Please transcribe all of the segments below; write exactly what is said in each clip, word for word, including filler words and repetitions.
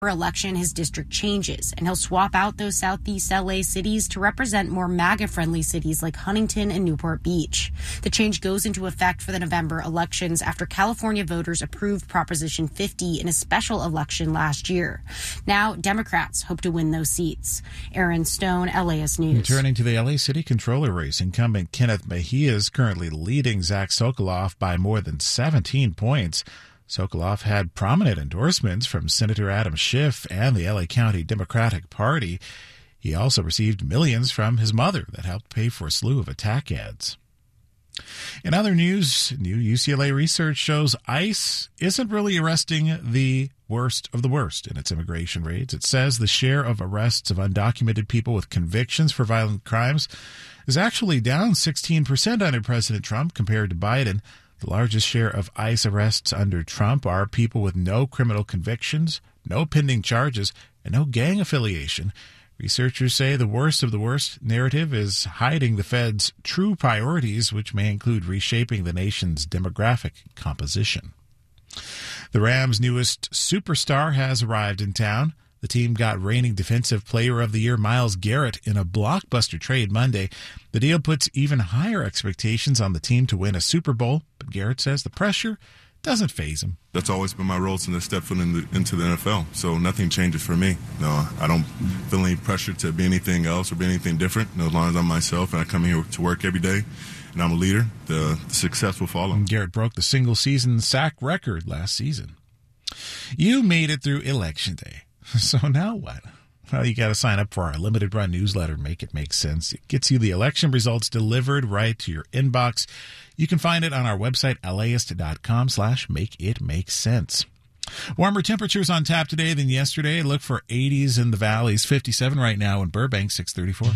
election, his district changes, and he'll swap out those Southeast L A cities to represent more MAGA-friendly cities like Huntington and Newport Beach. The change goes into effect for the November elections after California voters approved Proposition fifty in a special election last year. Now, Democrats hope to win those seats. Aaron Stone, L A S News. Turning to the L A City Controller race, incumbent Kenneth Mejia is currently leading Zach Sokoloff by more than seventeen points. Sokoloff had prominent endorsements from Senator Adam Schiff and the L A County Democratic Party. He also received millions from his mother that helped pay for a slew of attack ads. In other news, new U C L A research shows ICE isn't really arresting the worst of the worst in its immigration raids. It says the share of arrests of undocumented people with convictions for violent crimes is actually down sixteen percent under President Trump compared to Biden. The largest share of ICE arrests under Trump are people with no criminal convictions, no pending charges, and no gang affiliation. Researchers say the worst of the worst narrative is hiding the Fed's true priorities, which may include reshaping the nation's demographic composition. The Rams' newest superstar has arrived in town. The team got reigning Defensive Player of the Year Myles Garrett in a blockbuster trade Monday. The deal puts even higher expectations on the team to win a Super Bowl, but Garrett says the pressure doesn't faze him. That's always been my role since I stepped foot in the, into the N F L, so nothing changes for me. No, I don't feel any pressure to be anything else or be anything different. No, as long as I'm myself and I come here to work every day and I'm a leader, the, the success will follow. Garrett broke the single-season sack record last season. You made it through Election Day. So now what? Well, you got to sign up for our limited run newsletter, Make It Make Sense. It gets you the election results delivered right to your inbox. You can find it on our website, laist.com slash make it make sense. Warmer temperatures on tap today than yesterday. Look for eighties in the valleys, fifty-seven right now in Burbank, six thirty-four.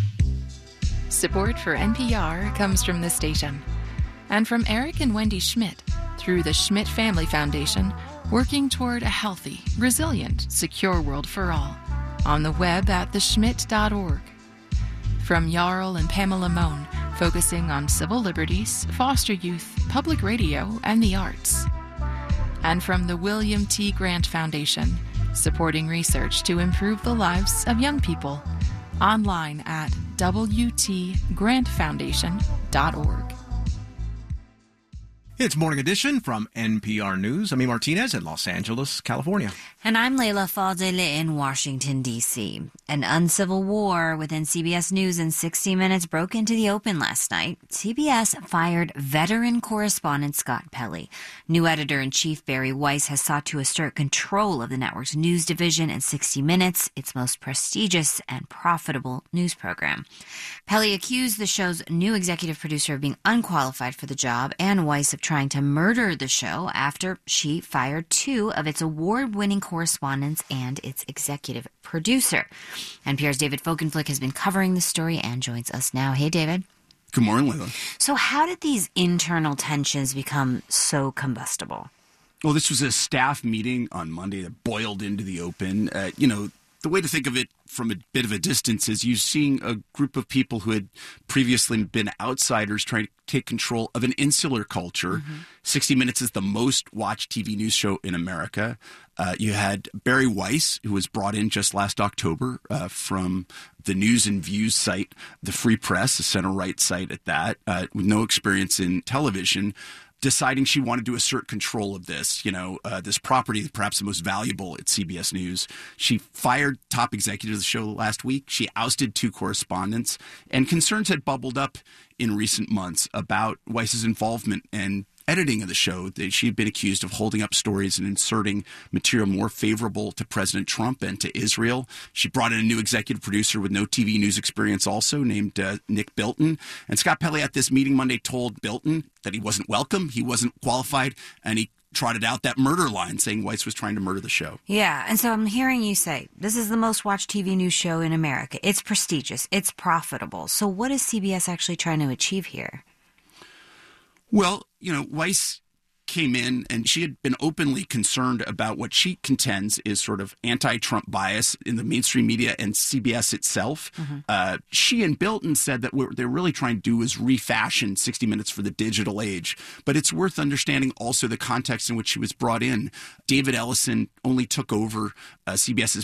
Support for N P R comes from this station and from Eric and Wendy Schmidt through the Schmidt Family Foundation, working toward a healthy, resilient, secure world for all. On the web at the schmidt dot org. From Jarl and Pamela Mohn, focusing on civil liberties, foster youth, public radio, and the arts. And from the William T. Grant Foundation, supporting research to improve the lives of young people. Online at w t grant foundation dot org. It's Morning Edition from N P R News. I'm E. Martinez in Los Angeles, California. And I'm Leila Fadel in Washington, D C An uncivil war within C B S News and sixty minutes broke into the open last night. C B S fired veteran correspondent Scott Pelley. New editor-in-chief Barry Weiss has sought to assert control of the network's news division and sixty minutes, its most prestigious and profitable news program. Pelley accused the show's new executive producer of being unqualified for the job and Weiss of trying to murder the show after she fired two of its award-winning correspondents and its executive producer. N P R's David Folkenflik has been covering the story and joins us now. Hey, David. Good morning, Leila. So how did these internal tensions become so combustible? Well, this was a staff meeting on Monday that boiled into the open. Uh, you know, the way to think of it from a bit of a distance is you seeing a group of people who had previously been outsiders trying to take control of an insular culture. Mm-hmm. sixty minutes is the most watched T V news show in America. Uh, you had Barry Weiss, who was brought in just last October uh, from the News and Views site, the Free Press, a center-right site at that, uh, with no experience in television, deciding she wanted to assert control of this, you know, uh, this property, perhaps the most valuable at C B S News. She fired top executives of the show last week. She ousted two correspondents, and concerns had bubbled up in recent months about Weiss's involvement and editing of the show. That she had been accused of holding up stories and inserting material more favorable to President Trump and to Israel. She brought in a new executive producer with no T V news experience also, named uh, Nick Bilton. And Scott Pelley at this meeting Monday told Bilton that he wasn't welcome, he wasn't qualified, and he trotted out that murder line saying Weiss was trying to murder the show. Yeah, and so I'm hearing you say, this is the most watched T V news show in America. It's prestigious. It's profitable. So what is C B S actually trying to achieve here? Well, you know, Weiss came in and she had been openly concerned about what she contends is sort of anti-Trump bias in the mainstream media and C B S itself. Mm-hmm. Uh, she and Bilton said that what they're really trying to do is refashion sixty minutes for the digital age. But it's worth understanding also the context in which she was brought in. David Ellison only took over uh, CBS's